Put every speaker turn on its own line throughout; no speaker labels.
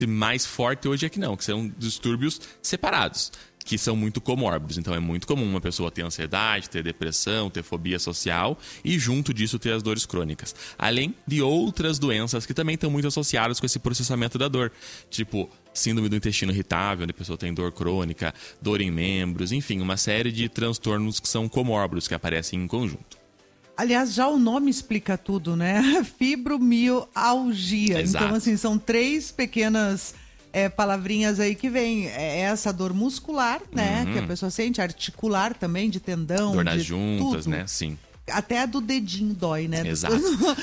mais forte hoje é que não, que são distúrbios separados, que são muito comórbidos. Então é muito comum uma pessoa ter ansiedade, ter depressão, ter fobia social e junto disso ter as dores crônicas. Além de outras doenças que também estão muito associadas com esse processamento da dor. Tipo síndrome do intestino irritável, onde a pessoa tem dor crônica, dor em membros, enfim, uma série de transtornos que são comórbidos, que aparecem em conjunto.
Aliás, já o nome explica tudo, né? Fibromialgia.
Exato.
Então, assim, são 3 pequenas palavrinhas aí que vem. Essa dor muscular, né? Que a pessoa sente, articular também, de tendão,
Dor nas
de
juntas,
tudo.
né? Sim.
Até a do dedinho dói, né?
Exato.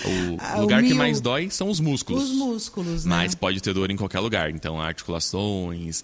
O lugar que mais dói são os músculos.
Os músculos, né?
Mas pode ter dor em qualquer lugar. Então, articulações,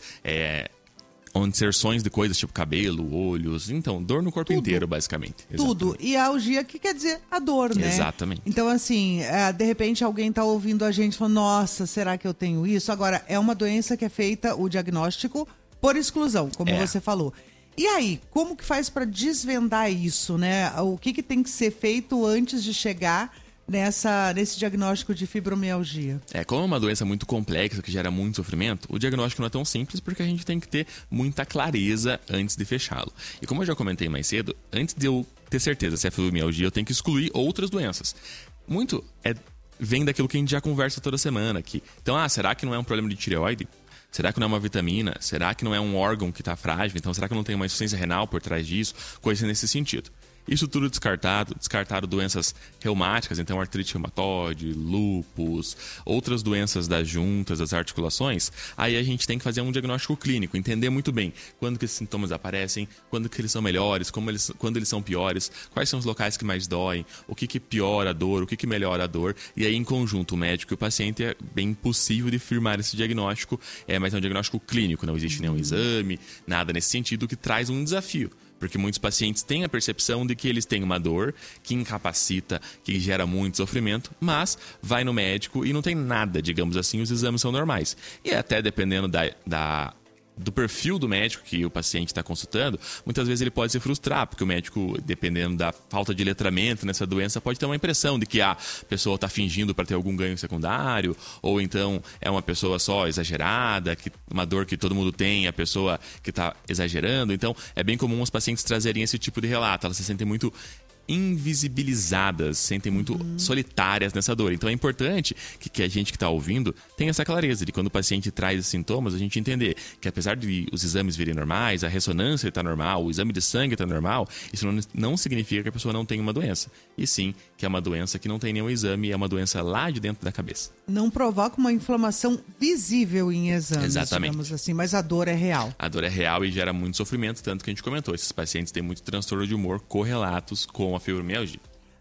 inserções de coisas tipo cabelo, olhos. Então, dor no corpo inteiro, basicamente.
Tudo.
Exatamente.
E a algia, que quer dizer a dor, né?
Exatamente.
Então, assim, de repente alguém tá ouvindo a gente falando, nossa, será que eu tenho isso? Agora, é uma doença que é feita o diagnóstico por exclusão, como você falou. E aí, como que faz para desvendar isso, né? O que tem que ser feito antes de chegar nesse diagnóstico de fibromialgia?
Como é uma doença muito complexa, que gera muito sofrimento, o diagnóstico não é tão simples porque a gente tem que ter muita clareza antes de fechá-lo. E como eu já comentei mais cedo, antes de eu ter certeza se é fibromialgia, eu tenho que excluir outras doenças. Muito vem daquilo que a gente já conversa toda semana aqui. Então, será que não é um problema de tireoide? Será que não é uma vitamina? Será que não é um órgão que está frágil? Então, será que não tem uma insuficiência renal por trás disso? Coisa nesse sentido. Isso tudo descartado doenças reumáticas, então artrite reumatoide, lúpus, outras doenças das juntas, das articulações. Aí a gente tem que fazer um diagnóstico clínico, entender muito bem quando que esses sintomas aparecem, quando que eles são melhores, quando eles são piores, quais são os locais que mais doem, o que piora a dor, o que melhora a dor. E aí, em conjunto, o médico e o paciente, é bem possível de firmar esse diagnóstico, mas é um diagnóstico clínico, não existe nenhum exame, nada nesse sentido, que traz um desafio. Porque muitos pacientes têm a percepção de que eles têm uma dor que incapacita, que gera muito sofrimento, mas vai no médico e não tem nada, digamos assim, os exames são normais. E até dependendo do perfil do médico que o paciente está consultando, muitas vezes ele pode se frustrar, porque o médico, dependendo da falta de letramento nessa doença, pode ter uma impressão de que a pessoa está fingindo para ter algum ganho secundário, ou então é uma pessoa só exagerada, uma dor que todo mundo tem, a pessoa que está exagerando. Então, é bem comum os pacientes trazerem esse tipo de relato. Elas se sentem muito invisibilizadas, se sentem muito solitárias nessa dor. Então é importante que a gente que está ouvindo tenha essa clareza de quando o paciente traz esses sintomas, a gente entender que apesar de os exames virem normais, a ressonância está normal, o exame de sangue está normal, isso não significa que a pessoa não tem uma doença. E sim, que é uma doença que não tem nenhum exame, é uma doença lá de dentro da cabeça.
Não provoca uma inflamação visível em exames,
exatamente,
digamos assim, mas a dor é real.
A dor é real e gera muito sofrimento, tanto que a gente comentou, esses pacientes têm muito transtorno de humor correlatos com a fibromialgia.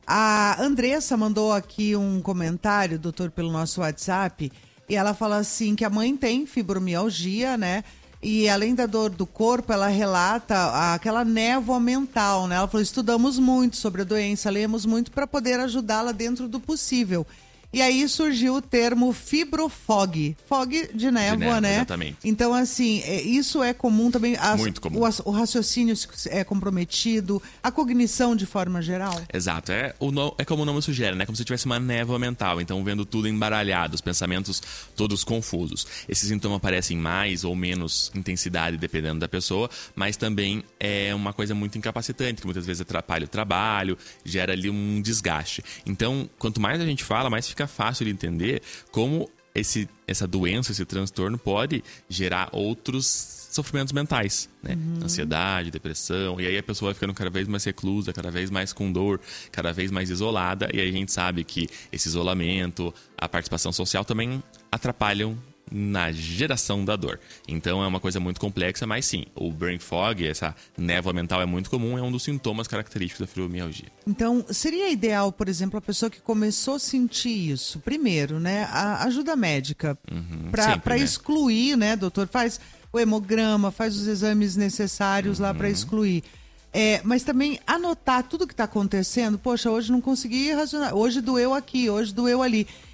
A Andressa mandou aqui um comentário, doutor, pelo nosso WhatsApp, e ela fala assim que a mãe tem fibromialgia, né? E além da dor do corpo, ela relata aquela névoa mental, né? Ela falou, estudamos muito sobre a doença, lemos muito para poder ajudá-la dentro do possível. E aí surgiu o termo fibrofog. Fog de névoa, né?
Exatamente.
Então, assim, isso é comum também.
Muito comum.
O raciocínio é comprometido, a cognição de forma geral.
Exato. É como o nome sugere, né? Como se tivesse uma névoa mental. Então, vendo tudo embaralhado, os pensamentos todos confusos. Esses sintomas aparecem em mais ou menos intensidade, dependendo da pessoa, mas também é uma coisa muito incapacitante, que muitas vezes atrapalha o trabalho, gera ali um desgaste. Então, quanto mais a gente fala, mais fica fácil de entender como essa doença, esse transtorno pode gerar outros sofrimentos mentais, né? Ansiedade, depressão, e aí a pessoa vai ficando cada vez mais reclusa, cada vez mais com dor, cada vez mais isolada, e aí a gente sabe que esse isolamento, a participação social também atrapalham na geração da dor. Então é uma coisa muito complexa, mas sim, o brain fog, essa névoa mental é muito comum, é um dos sintomas característicos da fibromialgia.
Então, seria ideal, por exemplo, a pessoa que começou a sentir isso, primeiro, né, a ajuda médica, para excluir, né, doutor, faz o hemograma, faz os exames necessários lá para excluir. Mas também anotar tudo que está acontecendo. Poxa, hoje não consegui racionar, hoje doeu aqui, hoje doeu ali.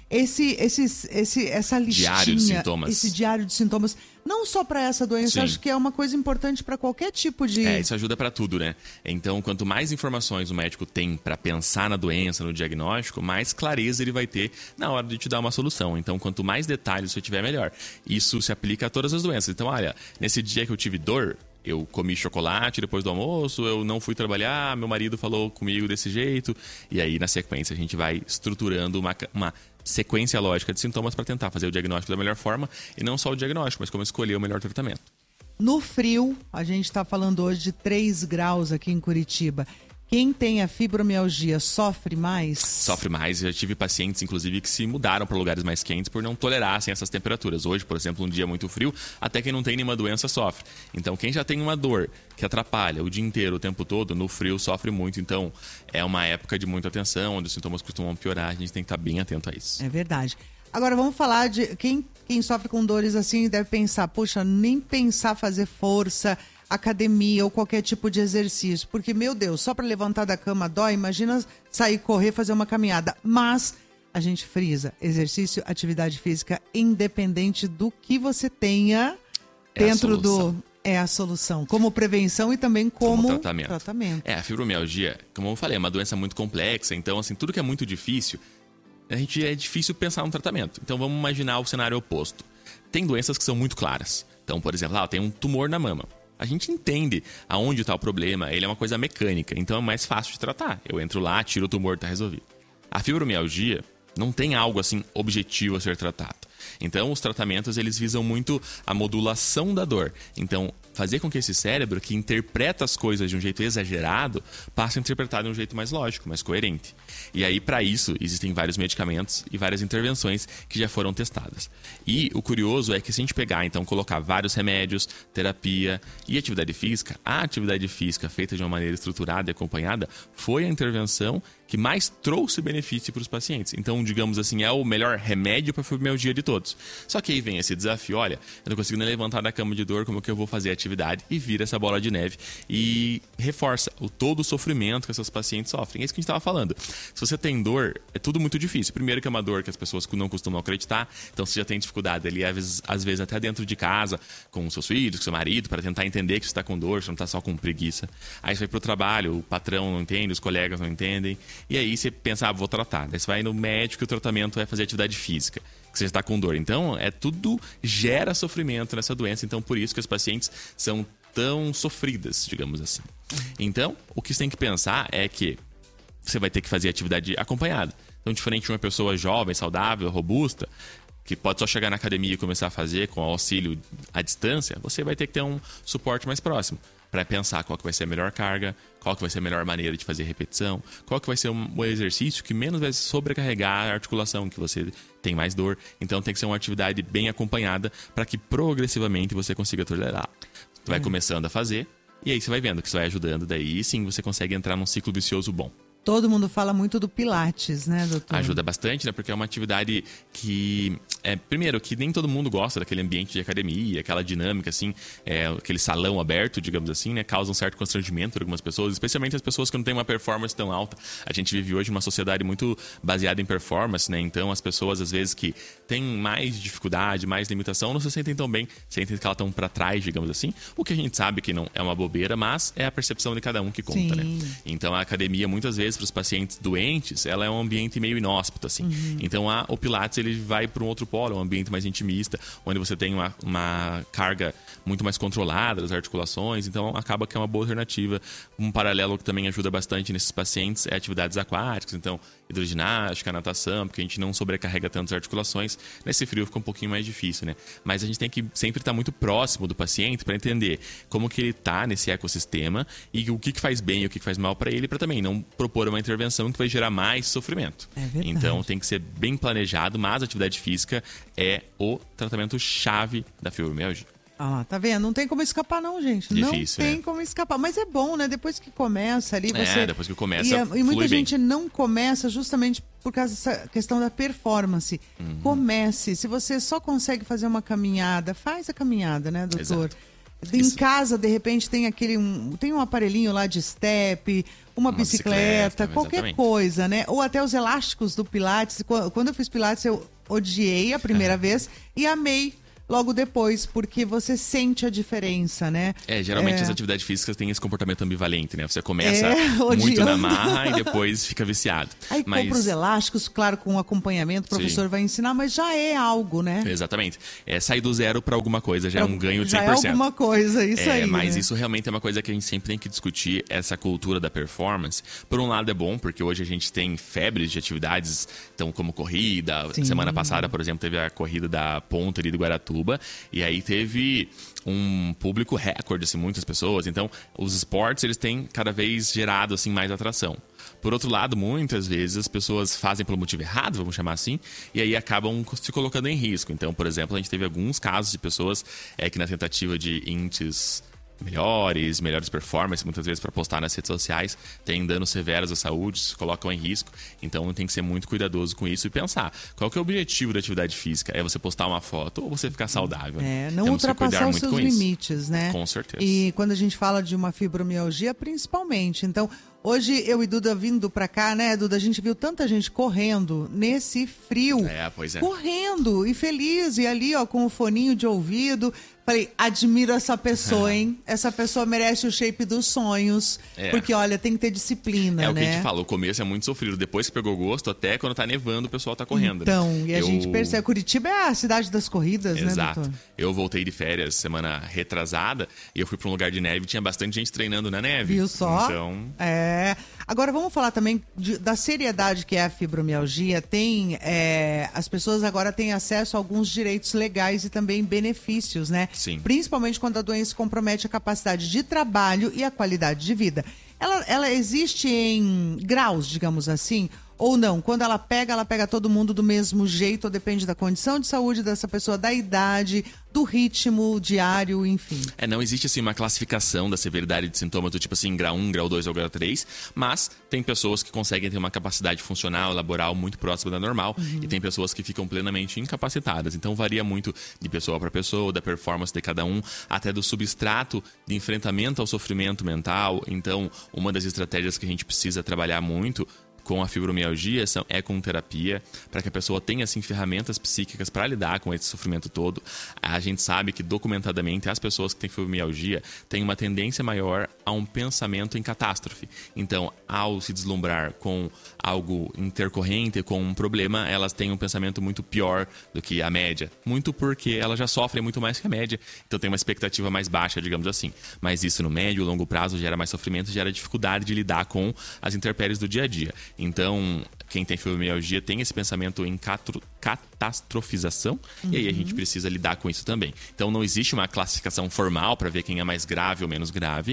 essa listinha,
Diário de sintomas.
esse diário de sintomas, não só para essa doença,
Sim.
acho que é uma coisa importante para qualquer tipo de...
Isso ajuda para tudo, né? Então, quanto mais informações o médico tem para pensar na doença, no diagnóstico, mais clareza ele vai ter na hora de te dar uma solução. Então, quanto mais detalhes você tiver, melhor. Isso se aplica a todas as doenças. Então, olha, nesse dia que eu tive dor, eu comi chocolate depois do almoço, eu não fui trabalhar, meu marido falou comigo desse jeito. E aí, na sequência, a gente vai estruturando uma sequência lógica de sintomas para tentar fazer o diagnóstico da melhor forma. E não só o diagnóstico, mas como escolher o melhor tratamento.
No frio, a gente está falando hoje de 3 graus aqui em Curitiba. Quem tem a fibromialgia sofre mais?
Sofre mais. Eu já tive pacientes, inclusive, que se mudaram para lugares mais quentes por não tolerassem essas temperaturas. Hoje, por exemplo, um dia muito frio, até quem não tem nenhuma doença sofre. Então, quem já tem uma dor que atrapalha o dia inteiro, o tempo todo, no frio sofre muito. Então, é uma época de muita atenção, onde os sintomas costumam piorar. A gente tem que estar bem atento a isso.
É verdade. Agora, vamos falar de quem sofre com dores assim deve pensar, poxa, nem pensar fazer força, academia ou qualquer tipo de exercício. Porque, meu Deus, só para levantar da cama dói, imagina sair, correr, fazer uma caminhada. Mas a gente frisa, exercício, atividade física, independente do que você tenha dentro do... É a solução, como prevenção e também como tratamento.
A fibromialgia, como eu falei, é uma doença muito complexa. Então, assim, tudo que é muito difícil, é difícil pensar no tratamento. Então, vamos imaginar o cenário oposto. Tem doenças que são muito claras. Então, por exemplo, tem um tumor na mama. A gente entende aonde está o problema, ele é uma coisa mecânica, então é mais fácil de tratar. Eu entro lá, tiro o tumor, está resolvido. A fibromialgia não tem algo assim objetivo a ser tratado. Então, os tratamentos eles visam muito a modulação da dor. Então, fazer com que esse cérebro, que interpreta as coisas de um jeito exagerado, passe a interpretar de um jeito mais lógico, mais coerente. E aí, para isso, existem vários medicamentos e várias intervenções que já foram testadas. E o curioso é que se a gente pegar, então, colocar vários remédios, terapia e atividade física, a atividade física feita de uma maneira estruturada e acompanhada foi a intervenção que mais trouxe benefício para os pacientes. Então, digamos assim, é o melhor remédio para a fibromialgia de todos. Só que aí vem esse desafio, olha, eu não consigo nem levantar da cama de dor, como que eu vou fazer a atividade? E vira essa bola de neve e reforça todo o sofrimento que essas pacientes sofrem. É isso que a gente estava falando. Se você tem dor, é tudo muito difícil. Primeiro que é uma dor que as pessoas não costumam acreditar, então você já tem dificuldade ali, às vezes até dentro de casa, com os seus filhos, com seu marido, para tentar entender que você está com dor, você não está só com preguiça. Aí você vai para o trabalho, o patrão não entende, os colegas não entendem. E aí você pensa, vou tratar. Daí você vai no médico e o tratamento é fazer atividade física, que você está com dor. Então, tudo gera sofrimento nessa doença. Então, por isso que as pacientes são tão sofridas, digamos assim. Então, o que você tem que pensar é que você vai ter que fazer atividade acompanhada. Então, diferente de uma pessoa jovem, saudável, robusta, que pode só chegar na academia e começar a fazer com auxílio à distância, você vai ter que ter um suporte mais próximo para pensar qual que vai ser a melhor carga, qual que vai ser a melhor maneira de fazer repetição, qual que vai ser o exercício que menos vai sobrecarregar a articulação, que você tem mais dor. Então tem que ser uma atividade bem acompanhada para que progressivamente você consiga tolerar. Você vai começando a fazer e aí você vai vendo que isso vai ajudando, daí sim você consegue entrar num ciclo vicioso bom.
Todo mundo fala muito do Pilates, né, doutor?
Ajuda bastante, né? Porque é uma atividade que... primeiro, que nem todo mundo gosta daquele ambiente de academia, aquela dinâmica, assim, aquele salão aberto, digamos assim, né? Causa um certo constrangimento para algumas pessoas, especialmente as pessoas que não têm uma performance tão alta. A gente vive hoje uma sociedade muito baseada em performance, né? Então, as pessoas, às vezes, que têm mais dificuldade, mais limitação, não se sentem tão bem, sentem que elas estão para trás, digamos assim. O que a gente sabe que não é uma bobeira, mas é a percepção de cada um que conta, né? Então, a academia, muitas vezes, para os pacientes doentes, ela é um ambiente meio inóspito, assim. Então, o Pilates, ele vai para um outro polo, um ambiente mais intimista, onde você tem uma carga muito mais controlada das articulações, então acaba que é uma boa alternativa. Um paralelo que também ajuda bastante nesses pacientes é atividades aquáticas, então hidroginástica, natação, porque a gente não sobrecarrega tanto as articulações. Nesse frio fica um pouquinho mais difícil, né? Mas a gente tem que sempre estar muito próximo do paciente para entender como que ele está nesse ecossistema e o que faz bem e o que faz mal para ele, para também não propor uma intervenção que vai gerar mais sofrimento.
É verdade.
Então tem que ser bem planejado, mas a atividade física é o tratamento chave da fibromialgia.
Tá vendo? Não tem como escapar não, gente.
Difícil,
não tem como escapar. Mas é bom, né? Depois que começa ali, você...
depois que começa,
E muita
flui
gente
bem.
não começa justamente por causa dessa questão da performance. Comece. Se você só consegue fazer uma caminhada, faz a caminhada, né, doutor?
Exato.
Em casa, de repente, tem tem um aparelhinho lá de step, uma bicicleta, qualquer
exatamente.
coisa, né? Ou até os elásticos do Pilates. Quando eu fiz Pilates, eu odiei a primeira vez e amei logo depois, porque você sente a diferença, né?
Geralmente as atividades físicas têm esse comportamento ambivalente, né? Você começa muito
odiando.
na marra e depois fica viciado.
Aí compra os elásticos, claro, com acompanhamento, o professor vai ensinar, mas já é algo, né?
Exatamente. Sair do zero para alguma coisa já é um ganho de 100%.
Já é alguma coisa, isso aí.
Mas
né?
isso realmente é uma coisa que a gente sempre tem que discutir, essa cultura da performance. Por um lado é bom, porque hoje a gente tem febres de atividades, então como corrida.
Sim.
Semana passada, por exemplo, teve a corrida da Ponta ali do Guaratuba, e aí teve um público recorde, assim, muitas pessoas. Então, os esportes, eles têm cada vez gerado, assim, mais atração. Por outro lado, muitas vezes as pessoas fazem pelo motivo errado, vamos chamar assim, e aí acabam se colocando em risco. Então, por exemplo, a gente teve alguns casos de pessoas que na tentativa de índices melhores performances, muitas vezes para postar nas redes sociais, têm danos severos à saúde, se colocam em risco. Então tem que ser muito cuidadoso com isso e pensar, qual que é o objetivo da atividade física? É você postar uma foto ou você ficar saudável?
Não
Temos
ultrapassar os seus limites, né?
Com certeza.
E quando a gente fala de uma fibromialgia, principalmente. Então, hoje eu e Duda vindo pra cá, né, Duda? A gente viu tanta gente correndo nesse frio.
Pois é.
Correndo e feliz. E ali, ó, com o foninho de ouvido. Falei, admiro essa pessoa, hein? Essa pessoa merece o shape dos sonhos. Porque, olha, tem que ter disciplina, né?
O que a gente fala, o começo é muito sofrido. Depois que pegou gosto, até quando tá nevando, o pessoal tá correndo.
Então,
né?
E a gente percebe. Curitiba é a cidade das corridas, né,
Exato.
doutor?
Eu voltei de férias semana retrasada e eu fui pra um lugar de neve e tinha bastante gente treinando na neve.
Viu só?
Então...
Agora vamos falar também da seriedade que é a fibromialgia. As pessoas agora têm acesso a alguns direitos legais e também benefícios, né?
Sim.
Principalmente quando a doença compromete a capacidade de trabalho e a qualidade de vida. Ela existe em graus, digamos assim, ou não? Quando ela pega todo mundo do mesmo jeito, ou depende da condição de saúde dessa pessoa, da idade, do ritmo diário, enfim.
Não existe assim uma classificação da severidade de sintomas do tipo assim, grau 1, grau 2 ou grau 3, mas tem pessoas que conseguem ter uma capacidade funcional, laboral muito próxima da normal, e tem pessoas que ficam plenamente incapacitadas. Então varia muito de pessoa para pessoa, da performance de cada um, até do substrato de enfrentamento ao sofrimento mental. Então, uma das estratégias que a gente precisa trabalhar muito com a fibromialgia é com terapia, para que a pessoa tenha assim ferramentas psíquicas para lidar com esse sofrimento todo. A gente sabe que documentadamente as pessoas que têm fibromialgia têm uma tendência maior a um pensamento em catástrofe. Então, ao se deslumbrar com algo intercorrente, com um problema, elas têm um pensamento muito pior do que a média. Muito porque elas já sofrem muito mais que a média, então tem uma expectativa mais baixa, digamos assim. Mas isso no médio e longo prazo gera mais sofrimento, gera dificuldade de lidar com as intempéries do dia a dia. Então, quem tem fibromialgia tem esse pensamento em catastrofização, e aí a gente precisa lidar com isso também. Então, não existe uma classificação formal para ver quem é mais grave ou menos grave,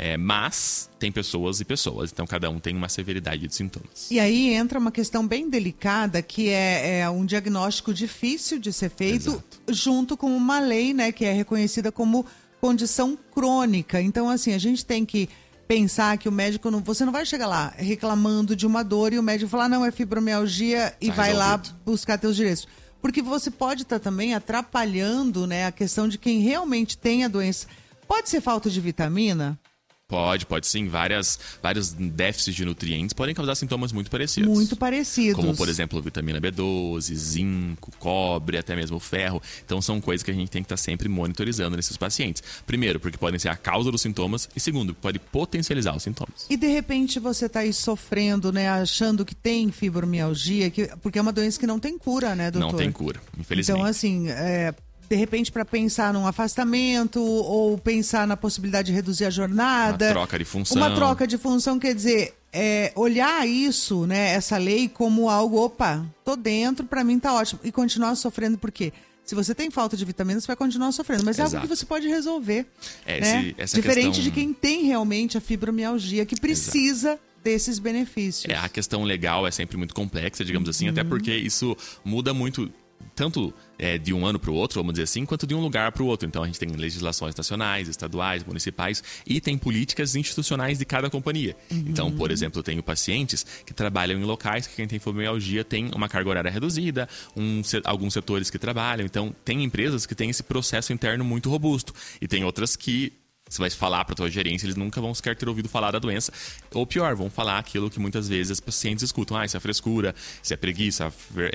mas tem pessoas e pessoas, então cada um tem uma severidade de sintomas.
E aí entra uma questão bem delicada, que é um diagnóstico difícil de ser feito,
Exato.
Junto com uma lei, né, que é reconhecida como condição crônica. Então, assim, a gente tem que pensar que o médico você não vai chegar lá reclamando de uma dor e o médico falar, não, é fibromialgia e vai lá buscar teus direitos. Porque você pode estar também atrapalhando, né, a questão de quem realmente tem a doença. Pode ser falta de vitamina?
Pode sim. Vários déficits de nutrientes podem causar sintomas muito parecidos.
Muito parecidos.
Como, por exemplo, vitamina B12, zinco, cobre, até mesmo ferro. Então, são coisas que a gente tem que estar sempre monitorizando nesses pacientes. Primeiro, porque podem ser a causa dos sintomas. E segundo, pode potencializar os sintomas.
E, de repente, você está aí sofrendo, né? Achando que tem fibromialgia, porque é uma doença que não tem cura, né, doutor?
Não tem cura, infelizmente.
Então, assim, de repente, para pensar num afastamento ou pensar na possibilidade de reduzir a jornada.
Uma troca de função.
Uma troca de função, quer dizer, olhar isso, né, essa lei como algo, opa, tô dentro, para mim tá ótimo. E continuar sofrendo, por quê? Se você tem falta de vitamina, você vai continuar sofrendo. Mas é algo que você pode resolver. Né? Diferente de quem tem realmente a fibromialgia, que precisa desses benefícios.
A questão legal é sempre muito complexa, digamos assim, até porque isso muda muito tanto de um ano para o outro, vamos dizer assim, quanto de um lugar para o outro. Então a gente tem legislações nacionais, estaduais, municipais e tem políticas institucionais de cada companhia. Então, por exemplo, eu tenho pacientes que trabalham em locais que quem tem fibromialgia tem uma carga horária reduzida, alguns setores que trabalham. Então, tem empresas que têm esse processo interno muito robusto e tem outras que você vai falar para a tua gerência, eles nunca vão sequer ter ouvido falar da doença. Ou pior, vão falar aquilo que muitas vezes os pacientes escutam. Isso é frescura, isso é preguiça,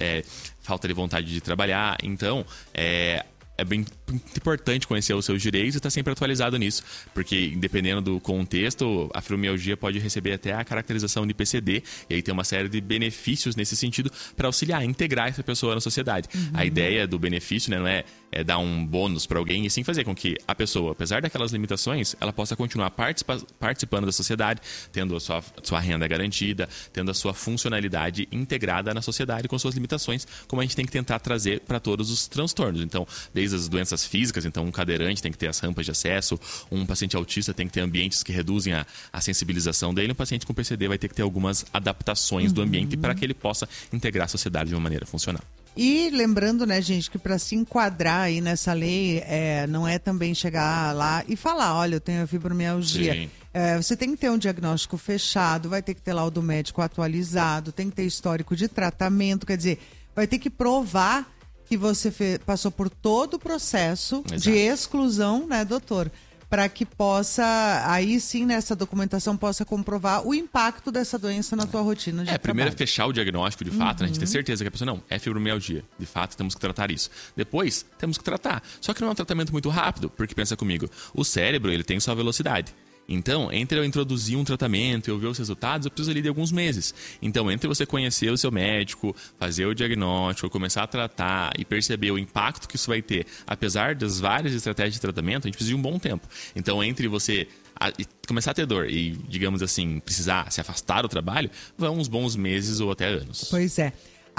falta de vontade de trabalhar. Então, é bem importante conhecer os seus direitos e estar sempre atualizado nisso, porque dependendo do contexto, a fibromialgia pode receber até a caracterização de PCD, e aí tem uma série de benefícios nesse sentido para auxiliar, integrar essa pessoa na sociedade. A ideia do benefício, né, não é dar um bônus para alguém, e sim fazer com que a pessoa, apesar daquelas limitações, ela possa continuar participando da sociedade, tendo a sua renda garantida, tendo a sua funcionalidade integrada na sociedade com suas limitações, como a gente tem que tentar trazer para todos os transtornos. Então, desde as doenças físicas, então um cadeirante tem que ter as rampas de acesso, um paciente autista tem que ter ambientes que reduzem a sensibilização dele, um paciente com PCD vai ter que ter algumas adaptações do ambiente para que ele possa integrar a sociedade de uma maneira funcional.
E lembrando, né, gente, que para se enquadrar aí nessa lei, não é também chegar lá e falar, olha, eu tenho a fibromialgia. Você tem que ter um diagnóstico fechado, vai ter que ter laudo médico atualizado, tem que ter histórico de tratamento, quer dizer, vai ter que provar que você passou por todo o processo de exclusão, né, doutor? Para que possa, aí sim, nessa documentação, possa comprovar o impacto dessa doença na tua rotina de trabalho.
Primeiro é fechar o diagnóstico de fato, né? A gente ter certeza que a pessoa, não, é fibromialgia. De fato, temos que tratar isso. Depois, temos que tratar. Só que não é um tratamento muito rápido, porque pensa comigo, o cérebro, ele tem sua velocidade. Então, entre eu introduzir um tratamento e eu ver os resultados, eu preciso ali de alguns meses. Então, entre você conhecer o seu médico, fazer o diagnóstico, começar a tratar e perceber o impacto que isso vai ter, apesar das várias estratégias de tratamento, a gente precisa de um bom tempo. Então, entre você começar a ter dor e, digamos assim, precisar se afastar do trabalho, vão uns bons meses ou até anos.
Pois é.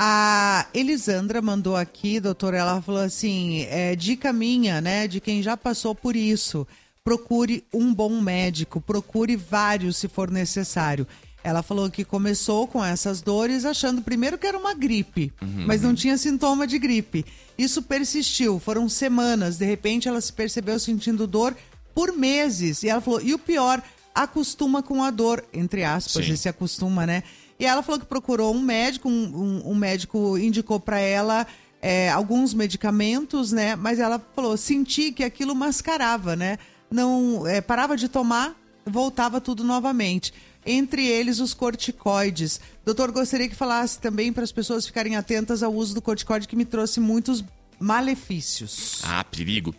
A Elisandra mandou aqui, doutora, ela falou assim, dica minha, né, de quem já passou por isso. Procure um bom médico, procure vários se for necessário. Ela falou que começou com essas dores achando primeiro que era uma gripe, mas não tinha sintoma de gripe. Isso persistiu, foram semanas, de repente ela se percebeu sentindo dor por meses. E ela falou, e o pior, acostuma com a dor, entre aspas, esse acostuma, né? E ela falou que procurou um médico, um médico indicou para ela alguns medicamentos, né? Mas ela falou, senti que aquilo mascarava, né? Não parava de tomar, voltava tudo novamente. Entre eles, os corticoides. Doutor, gostaria que falasse também para as pessoas ficarem atentas ao uso do corticoide, que me trouxe muitos malefícios.
Perigo.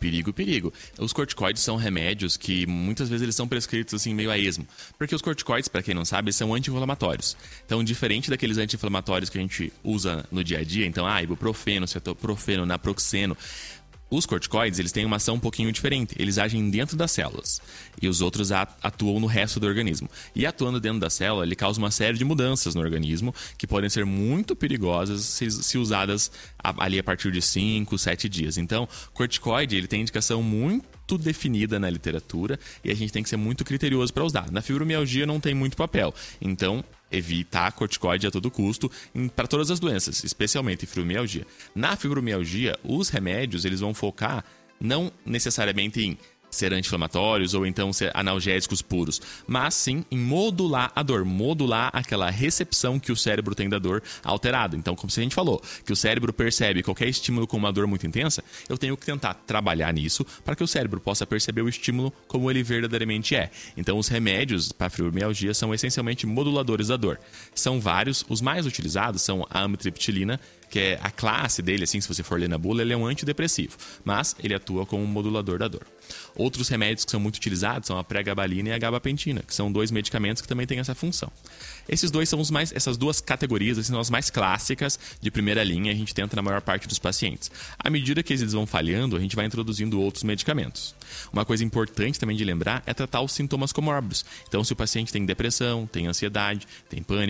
Os corticoides são remédios que muitas vezes eles são prescritos assim meio a esmo. Porque os corticoides, para quem não sabe, são anti-inflamatórios. Então, diferente daqueles anti-inflamatórios que a gente usa no dia a dia, então, ibuprofeno, cetoprofeno, naproxeno, os corticoides, eles têm uma ação um pouquinho diferente. Eles agem dentro das células. E os outros atuam no resto do organismo. E atuando dentro da célula, ele causa uma série de mudanças no organismo que podem ser muito perigosas se usadas ali a partir de 5, 7 dias. Então, corticoide, ele tem indicação muito definida na literatura e a gente tem que ser muito criterioso para usar. Na fibromialgia não tem muito papel. Então, evitar corticoide a todo custo para todas as doenças, especialmente fibromialgia. Na fibromialgia, os remédios eles vão focar não necessariamente em ser anti-inflamatórios ou então ser analgésicos puros, mas sim em modular a dor, modular aquela recepção que o cérebro tem da dor alterada. Então, como a gente falou, que o cérebro percebe qualquer estímulo com uma dor muito intensa, eu tenho que tentar trabalhar nisso para que o cérebro possa perceber o estímulo como ele verdadeiramente é. Então, os remédios para fibromialgia são essencialmente moduladores da dor. São vários, os mais utilizados são a amitriptilina, que é a classe dele, assim, se você for ler na bula, ele é um antidepressivo, mas ele atua como um modulador da dor. Outros remédios que são muito utilizados são a pregabalina e a gabapentina, que são 2 medicamentos que também têm essa função. Esses dois são essas 2 categorias assim, são as mais clássicas de primeira linha, a gente tenta na maior parte dos pacientes. À medida que eles vão falhando, a gente vai introduzindo outros medicamentos. Uma coisa importante também de lembrar é tratar os sintomas comórbidos. Então, se o paciente tem depressão, tem ansiedade, tem pânico,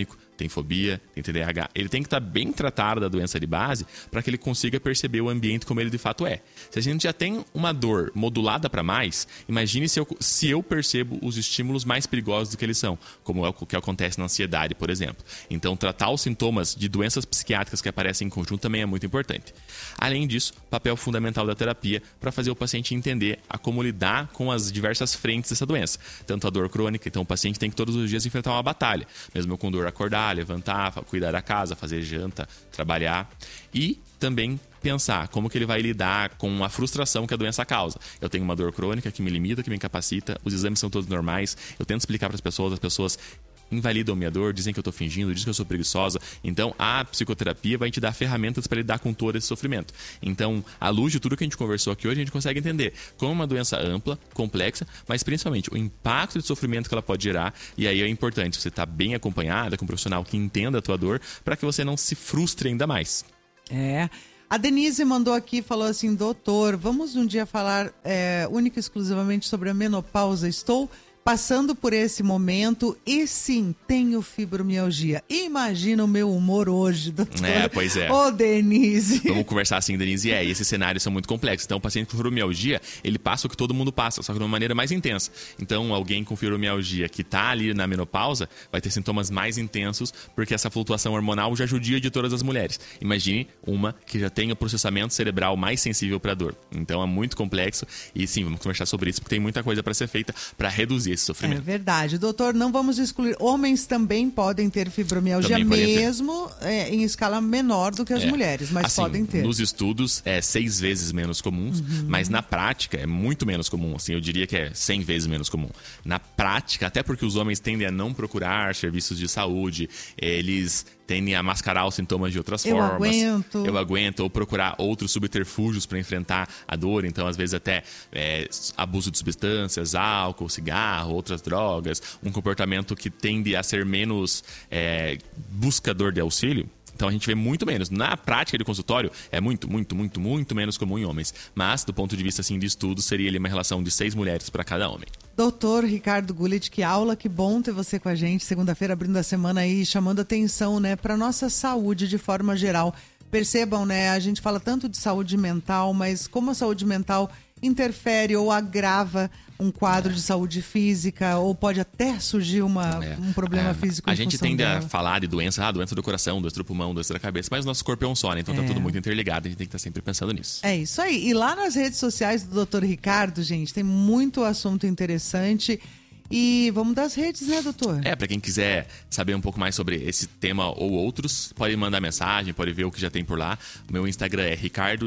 tem fobia, tem TDAH. Ele tem que estar bem tratado da doença de base para que ele consiga perceber o ambiente como ele de fato é. Se a gente já tem uma dor modulada para mais, imagine se eu percebo os estímulos mais perigosos do que eles são, como é o que acontece na ansiedade, por exemplo. Então, tratar os sintomas de doenças psiquiátricas que aparecem em conjunto também é muito importante. Além disso, papel fundamental da terapia para fazer o paciente entender a como lidar com as diversas frentes dessa doença. Tanto a dor crônica, então o paciente tem que todos os dias enfrentar uma batalha. Mesmo com dor, acordar, levantar, cuidar da casa, fazer janta, trabalhar. E também pensar como que ele vai lidar com a frustração que a doença causa. Eu tenho uma dor crônica que me limita, que me incapacita, os exames são todos normais, eu tento explicar para as pessoas invalidam minha dor, dizem que eu estou fingindo, dizem que eu sou preguiçosa. Então, a psicoterapia vai te dar ferramentas para lidar com todo esse sofrimento. Então, à luz de tudo que a gente conversou aqui hoje, a gente consegue entender como uma doença ampla, complexa, mas principalmente o impacto de sofrimento que ela pode gerar. E aí é importante você estar bem acompanhada com um profissional que entenda a tua dor para que você não se frustre ainda mais.
A Denise mandou aqui, falou assim: doutor, vamos um dia falar única e exclusivamente sobre a menopausa. Estou passando por esse momento e sim, tenho fibromialgia. Imagina o meu humor hoje, doutor.
Pois é.
Ô, Denise.
Vamos conversar assim, Denise. Esses cenários são muito complexos. Então, o paciente com fibromialgia, ele passa o que todo mundo passa, só que de uma maneira mais intensa. Então, alguém com fibromialgia que está ali na menopausa vai ter sintomas mais intensos, porque essa flutuação hormonal já judia de todas as mulheres. Imagine uma que já tem o processamento cerebral mais sensível para a dor. Então, é muito complexo. E sim, vamos conversar sobre isso, porque tem muita coisa para ser feita para reduzir esse sofrimento.
É verdade. Doutor, não vamos excluir. Homens também podem ter fibromialgia, mesmo em escala menor do que as mulheres, mas assim, podem ter.
Nos estudos é 6 vezes menos comum, mas na prática é muito menos comum. Assim, eu diria que é 100 vezes menos comum. Na prática, até porque os homens tendem a não procurar serviços de saúde, eles tendem a mascarar os sintomas de outras formas. Eu aguento, ou procurar outros subterfúgios para enfrentar a dor. Então, às vezes, até abuso de substâncias, álcool, cigarro, outras drogas. Um comportamento que tende a ser menos buscador de auxílio. Então, a gente vê muito menos. Na prática de consultório, é muito menos comum em homens. Mas, do ponto de vista assim, de estudo, seria ali uma relação de 6 mulheres para cada homem.
Doutor Ricardo Gullit, que aula, que bom ter você com a gente. Segunda-feira, abrindo a semana aí, chamando atenção, né, para nossa saúde de forma geral. Percebam, né, a gente fala tanto de saúde mental, mas como a saúde mental interfere ou agrava um quadro de saúde física, ou pode até surgir um problema físico.
A gente tende a falar de doença do coração, doença do pulmão, doença da cabeça, mas o nosso corpo é um só, né? Então tá tudo muito interligado, a gente tem que estar sempre pensando nisso. É
isso aí. E lá nas redes sociais do Dr. Ricardo, gente, tem muito assunto interessante. E vamos das redes, né, doutor?
Para quem quiser saber um pouco mais sobre esse tema ou outros, pode mandar mensagem, pode ver o que já tem por lá. O meu Instagram é Ricardo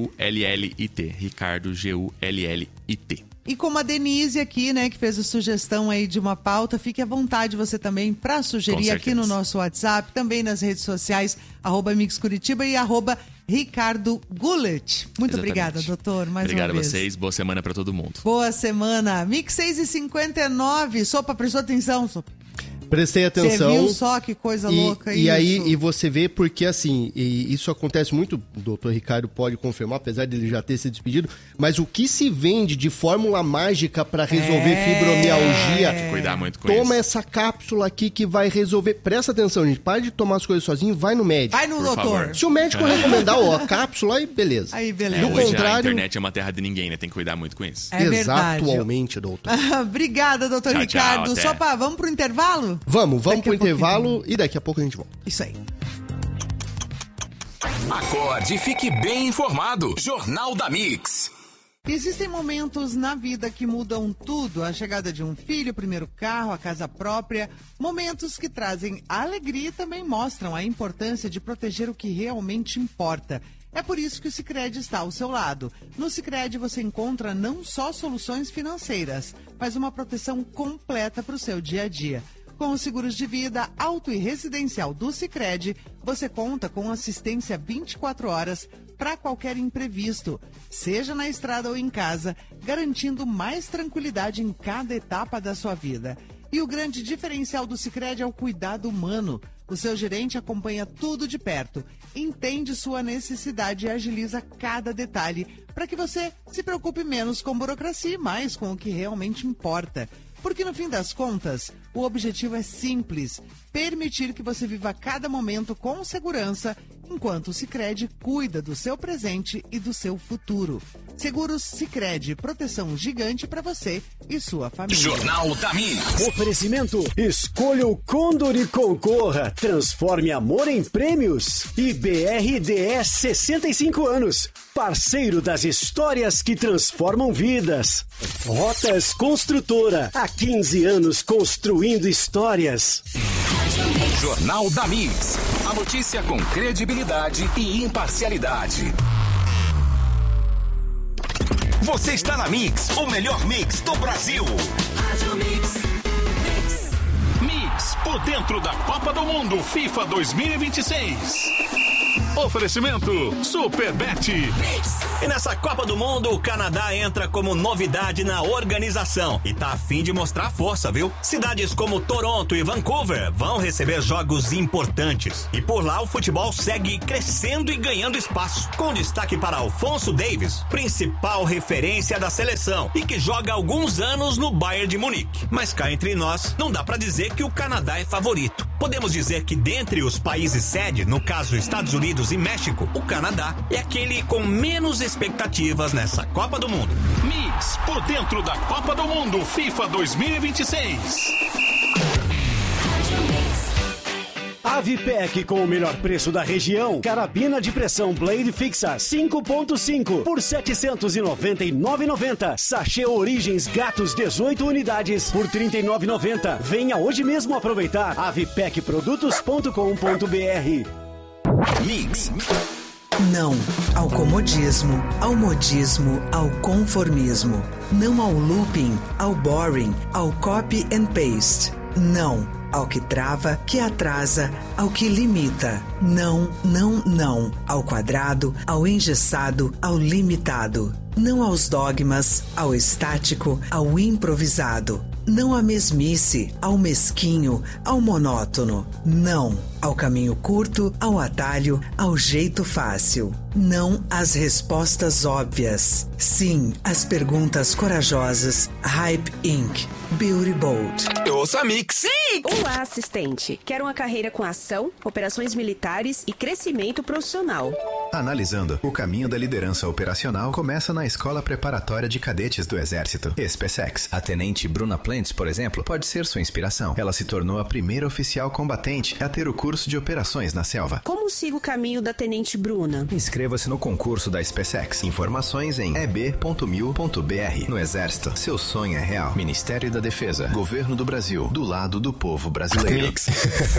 Gullit. Ricardo Gullit.
E como a Denise aqui, né, que fez a sugestão aí de uma pauta, fique à vontade você também para sugerir aqui no nosso WhatsApp, também nas redes sociais, @MixCuritiba e @Ricardo Gullit. Muito obrigada, doutor, mais
Obrigado
uma vez.
Obrigado a vocês, boa semana para todo mundo.
Boa semana. Mix 6h59. Sopa, prestou atenção, Sopa?
Prestei atenção.
Você viu só que coisa louca isso?
E você vê porque, assim, isso acontece muito, o doutor Ricardo pode confirmar, apesar dele já ter se despedido, mas o que se vende de fórmula mágica para resolver fibromialgia,
tem que cuidar muito com
toma essa cápsula aqui que vai resolver. Presta atenção, gente, para de tomar as coisas sozinho, vai no médico.
Vai no doutor.
Favor. Se o médico recomendar a cápsula, aí beleza.
Aí beleza.
Do
hoje
contrário,
a internet é uma terra de ninguém, né? Tem que cuidar muito com isso.
Exatamente, doutor.
Obrigada, doutor Ricardo.
Tchau,
Sopa, vamos pro intervalo?
Vamos pro intervalo e daqui a pouco a gente volta.
Isso aí.
Acorde e fique bem informado. Jornal da Mix.
Existem momentos na vida que mudam tudo. A chegada de um filho, o primeiro carro, a casa própria. Momentos que trazem alegria e também mostram a importância de proteger o que realmente importa. É por isso que o Sicredi está ao seu lado. No Sicredi você encontra não só soluções financeiras, mas uma proteção completa para o seu dia a dia. Com os seguros de vida, auto e residencial do Sicredi, você conta com assistência 24 horas para qualquer imprevisto, seja na estrada ou em casa, garantindo mais tranquilidade em cada etapa da sua vida. E o grande diferencial do Sicredi é o cuidado humano. O seu gerente acompanha tudo de perto, entende sua necessidade e agiliza cada detalhe para que você se preocupe menos com burocracia e mais com o que realmente importa. Porque no fim das contas, o objetivo é simples: permitir que você viva cada momento com segurança, enquanto o Sicredi cuida do seu presente e do seu futuro. Seguros Sicredi, proteção gigante para você e sua família.
Jornal da Mix.
Oferecimento: escolha o Condor e concorra. Transforme amor em prêmios. E BRDS 65 anos. Parceiro das histórias que transformam vidas. Rotas Construtora. Há 15 anos construindo histórias.
Jornal da Mix. A notícia com credibilidade e imparcialidade. Você está na Mix, o melhor mix do Brasil. Mix, por dentro da Copa do Mundo FIFA 2026. Oferecimento Superbet.
E nessa Copa do Mundo, o Canadá entra como novidade na organização e tá a fim de mostrar força, viu? Cidades como Toronto e Vancouver vão receber jogos importantes. E por lá o futebol segue crescendo e ganhando espaço. Com destaque para Alphonso Davies, principal referência da seleção e que joga há alguns anos no Bayern de Munique. Mas cá entre nós, não dá pra dizer que o Canadá é favorito. Podemos dizer que dentre os países sede, no caso Estados Unidos e México, o Canadá é aquele com menos expectativas nessa Copa do Mundo.
Mix, por dentro da Copa do Mundo FIFA 2026.
Avipec com o melhor preço da região. Carabina de pressão Blade Fixa 5.5 por R$ 799,90. Sachê Origens Gatos 18 unidades por R$ 39,90. Venha hoje mesmo aproveitar. avipecprodutos.com.br.
Mix.
Não ao comodismo, ao modismo, ao conformismo. Não ao looping, ao boring, ao copy and paste. Não ao que trava, que atrasa, ao que limita. Não, não, não. Ao quadrado, ao engessado, ao limitado. Não aos dogmas, ao estático, ao improvisado. Não à mesmice, ao mesquinho, ao monótono. Não ao caminho curto, ao atalho, ao jeito fácil. Não às respostas óbvias. Sim às perguntas corajosas. Hype Inc. Beauty Bold.
Ouça Mix.
Sim! Olá, assistente. Quero uma carreira com ação, operações militares e crescimento profissional.
Analisando, o caminho da liderança operacional começa na Escola Preparatória de Cadetes do Exército, SpaceX. A tenente Bruna Plantz, por exemplo, pode ser sua inspiração. Ela se tornou a primeira oficial combatente a ter o curso de operações na selva.
Como sigo o caminho da tenente Bruna?
Inscreva-se no concurso da SpaceX. Informações em eb.mil.br. No Exército, seu sonho é real. Ministério da Defesa, Governo do Brasil, do lado do povo brasileiro.
Mix.